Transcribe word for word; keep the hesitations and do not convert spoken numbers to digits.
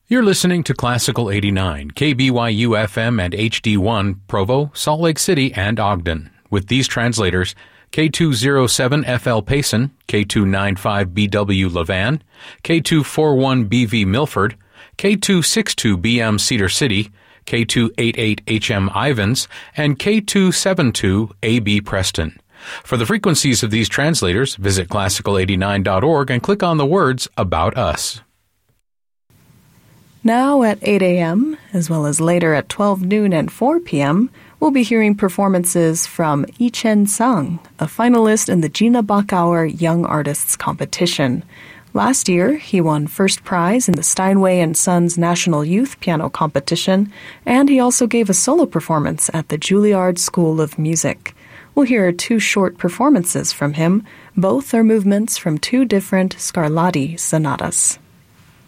You're listening to Classical eighty-nine, K B Y U F M and H D one, Provo, Salt Lake City, and Ogden. With these translators, K two oh seven F L Payson, K two ninety-five B W Levan, K two forty-one B V Milford, K two sixty-two B M Cedar City, K two eighty-eight H M Ivins, and K two seventy-two A B Preston. For the frequencies of these translators, visit classical eighty-nine dot org and click on the words About Us. Now at eight a.m., as well as later at twelve noon and four p.m., we'll be hearing performances from Yi Chen Sang, a finalist in the Gina Bachauer Young Artists Competition. Last year, he won first prize in the Steinway and Sons National Youth Piano Competition, and he also gave a solo performance at the Juilliard School of Music. We'll hear two short performances from him. Both are movements from two different Scarlatti sonatas.